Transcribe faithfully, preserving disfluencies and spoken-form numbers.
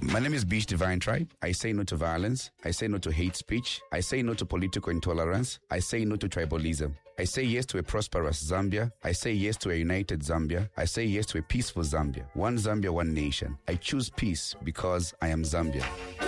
My name is Beach Divine Tribe. I say no to violence. I say no to hate speech. I say no to political intolerance. I say no to tribalism. I say yes to a prosperous Zambia. I say yes to a united Zambia. I say yes to a peaceful Zambia. One Zambia, one nation. I choose peace because I am Zambia.